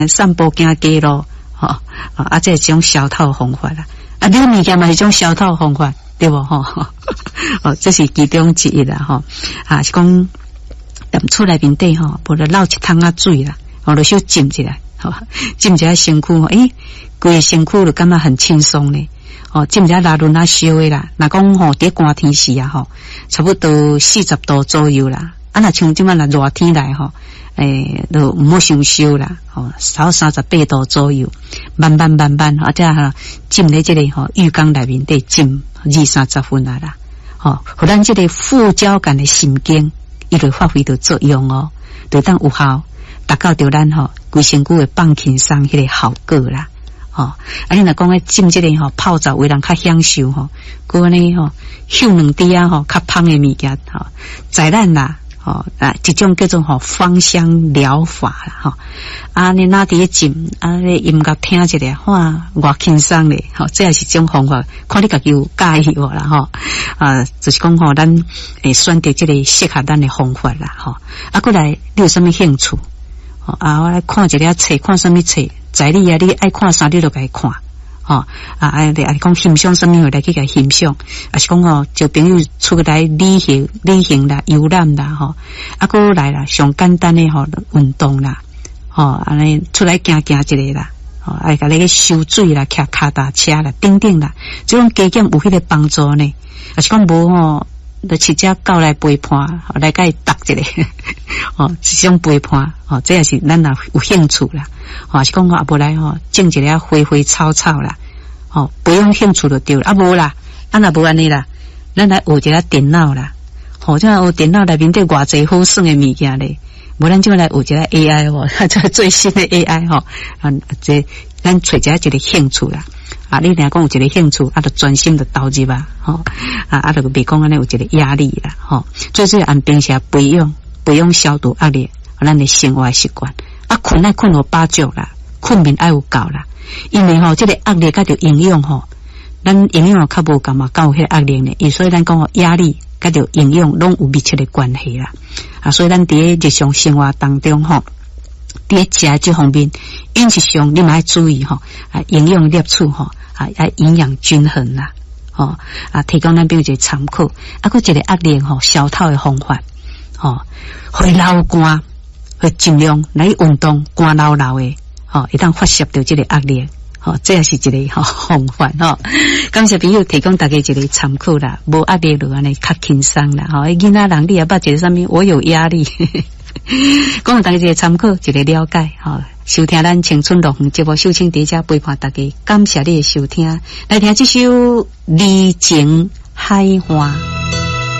散步行街路，这是种消套方法啦。溜物件嘛是种消套方法，对不这是其中之一啦是讲厝内面底无就捞一桶仔水啦，就小浸一下，浸一下身躯，规个身躯就感觉很轻松咧。浸一下拉轮烧的啦，若讲伫寒天时啊差不多40度左右啦。若像即摆若热天来就毋好伤烧啦，少38度左右，慢慢这浸咧这个浴缸内面底浸20-30分啦，互咱这个副交感的神经伊就发挥着作用就当有效达到着咱规身躯会放轻松迄个效果啦。你若讲浸这个泡澡为人较享受佮安尼嗅两滴较芳的物件在咱啦这种叫做芳香疗法啦你哪伫浸你音乐听一下哇偌轻松咧这也是种方法，看你家己有介意无啦就是讲咱会选择这个适合咱的方法啦过来你有什么兴趣我来看一个册，看什么册在你你爱看啥你就该看你讲欣赏什么来去甲欣赏，是讲就朋友出来旅行啦、游览啦过来啦，上简单的运动啦安尼出来行一个啦甲你去收水啦、骑脚踏车啦、等等啦，这种加减有迄个帮助呢。是讲无就饲只狗来陪伴来甲伊搭一个这种陪伴这也是咱若有兴趣啦是讲无来种一个花花草草啦培养兴趣就对了无啦若无安尼啦，咱来学一下电脑啦这学电脑内面底偌济好耍的物件咧，无咱就来学一下 AI 这最新的 AI 这咱找一个兴趣啦你若讲有一个兴趣就专心就投入就袂讲安尼有一个压力啦最主要按平时培养消除压力咱的生活习惯困爱困有饱足啦，困眠爱有够啦，因为这个压力甲着营养咱营养较无够嘛，够有迄个压力呢，所以咱讲压力甲着营养拢有密切的关系啦所以咱伫日常生活当中伫食这方面饮食上你嘛要注意营养摄取营养均衡啦提供咱比如一个参考还一个压力消透的方法会流汗会尽量来运动汗流流的会当发泄到这个压力这也是一个方法感谢朋友提供大家一个参考啦，无压力就安尼较轻松啦囡仔人你也捌一个啥物我有压力讲互大家一个参考一个了解收听咱青春乐园节目，秀清伫遮陪伴大家，感谢你的收听，来听这首《离情海岸》。